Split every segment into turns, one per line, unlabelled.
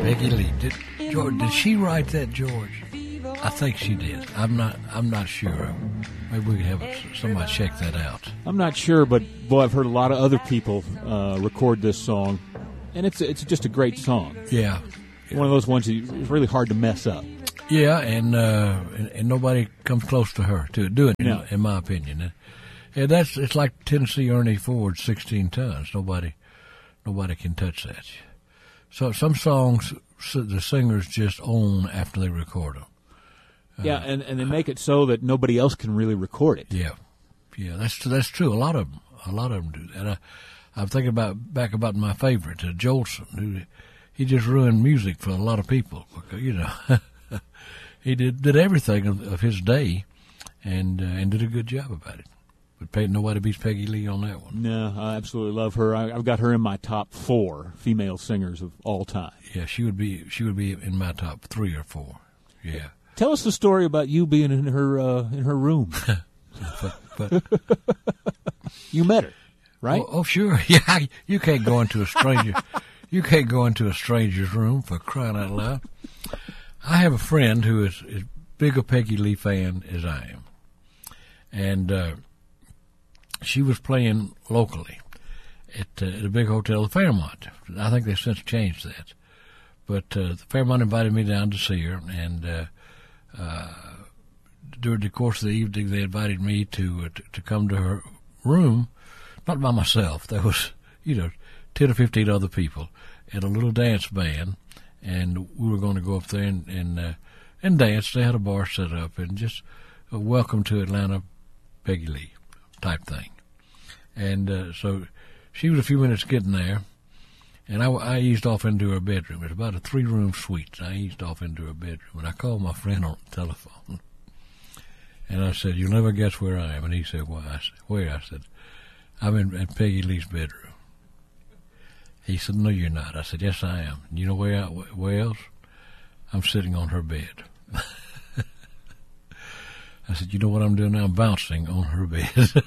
Peggy Lee. Did she write that, George? I think she did. I'm not sure. Maybe we could have somebody check that out.
I'm not sure, but boy, I've heard a lot of other people record this song, and it's just a great song.
Yeah.
One of those ones that is really hard to mess up.
Yeah, and nobody comes close to her to doing it, in my opinion. And it's like Tennessee Ernie Ford, 16 Tons. Nobody can touch that. So some songs the singers just own after they record them.
Yeah, and they make it so that nobody else can really record it.
Yeah, that's true. A lot of them do that. And I'm thinking back about my favorite, Jolson, who he just ruined music for a lot of people. You know, he did everything of his day, and did a good job about it. But nobody beats Peggy Lee on that one.
No, I absolutely love her. I've got her in my top 4 female singers of all time.
Yeah, she would be in my top 3 or 4. Yeah.
Tell us the story about you being in her room.
but
you met her, right?
Oh, sure. Yeah, you can't go into a stranger. You can't go into a stranger's room, for crying out loud. I have a friend who is as big a Peggy Lee fan as I am, and she was playing locally at a big hotel, the Fairmont. I think they've since changed that, but the Fairmont invited me down to see her, and during the course of the evening, they invited me to come to her room, not by myself. There was 10 or 15 other people and a little dance band, and we were going to go up there and dance. They had a bar set up, and just a welcome to Atlanta, Peggy Lee type thing. And so she was a few minutes getting there, and I eased off into her bedroom. It's about a 3-room suite. I eased off into her bedroom, and I called my friend on the telephone. And I said, "You'll never guess where I am." And he said, "Why?" I said, "Where?" I said, "I'm in Peggy Lee's bedroom." He said, "No, you're not." I said, "Yes, I am." And you know where else? I'm sitting on her bed. I said, "You know what I'm doing now? I'm bouncing on her bed."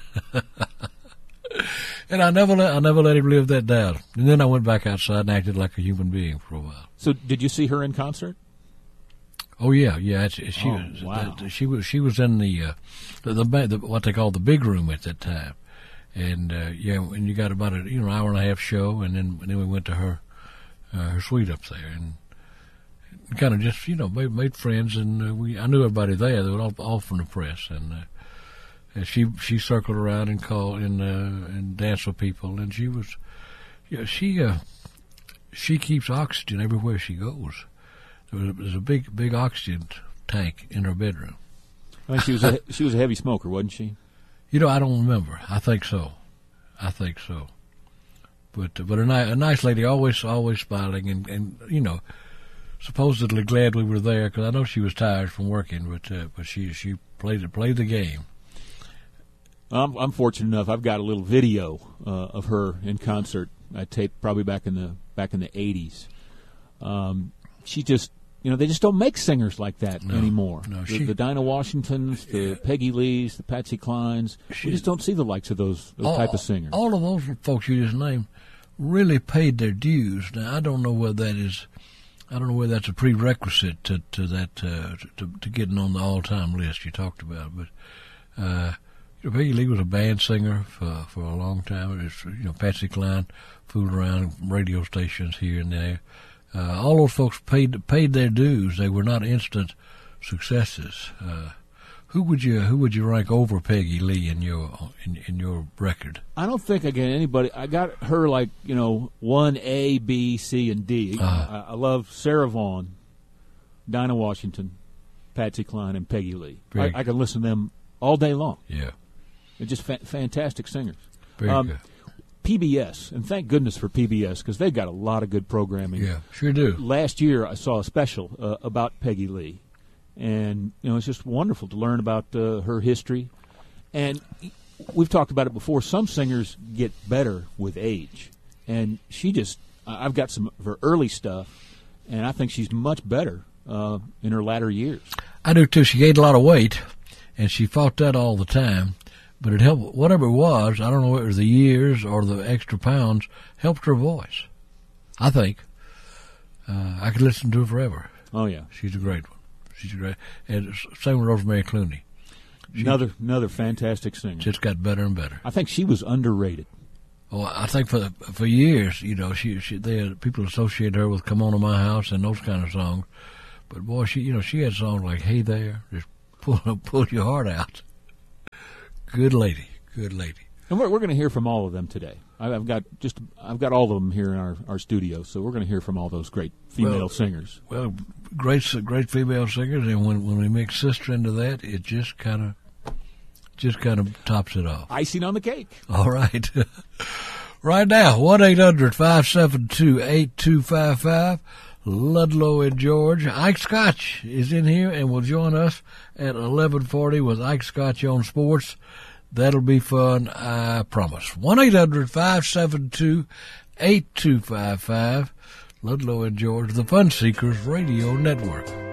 And I never let him live that down. And then I went back outside and acted like a human being for a while.
So, did you see her in concert?
Oh yeah.
Wow.
She was in the what they call the big room at that time, and and you got about an hour and a half show, and then we went to her suite up there, and kind of just made friends, and I knew everybody there. They were all from the press, and she circled around and called and danced with people, and she was she keeps oxygen everywhere she goes. There's a big oxygen tank in her bedroom.
I think she was a heavy smoker, wasn't she?
I don't remember. I think so. But a nice lady, always smiling, and supposedly glad we were there, because I know she was tired from working, but she played the game.
I'm fortunate enough. I've got a little video of her in concert. I taped probably back in the 80s. She just, they just don't make singers like that anymore. No, the Dinah Washingtons, the Peggy Lees, the Patsy Clines. We just don't see the likes of those type of singers. All
of those folks you just named really paid their dues. Now I don't know whether that's a prerequisite to that to getting on the all-time list you talked about, but. Peggy Lee was a band singer for a long time. It was, Patsy Cline fooled around radio stations here and there. All those folks paid their dues. They were not instant successes. Who would you rank over Peggy Lee in your record?
I don't think I got anybody. I got her 1A, B, C, and D. I love Sarah Vaughan, Dinah Washington, Patsy Cline, and Peggy Lee. I can listen to them all day long.
Yeah.
They're just fantastic singers.
Very good.
PBS, and thank goodness for PBS, because they've got a lot of good programming.
Yeah, sure do.
Last year I saw a special about Peggy Lee, and it's just wonderful to learn about her history. And we've talked about it before. Some singers get better with age, and I've got some of her early stuff, and I think she's much better in her latter years.
I do too. She gained a lot of weight, and she fought that all the time. But it helped, whatever it was, I don't know whether it was the years or the extra pounds, helped her voice, I think. I could listen to her forever.
Oh yeah,
She's a great one. She's a great, and same with Rosemary Clooney.
Another fantastic singer.
Just got better and better.
I think she was underrated.
Oh, I think for years, you know, people associate her with "Come On to My House" and those kind of songs. But boy, she had songs like "Hey There," just pull your heart out. Good lady.
And we're going to hear from all of them today. I've got all of them here in our studio, so we're going to hear from all those great female singers.
Well, great female singers, and when we mix sister into that, it just kind of tops it off.
Icing on the cake.
All right. Right now, 1-800-572-8255. Ludlow and George. Ike Scotch is in here and will join us at 11:40 with Ike Scotch on Sports. That'll be fun, I promise. 1-800-572-8255. Ludlow and George, the Fun Seekers Radio Network.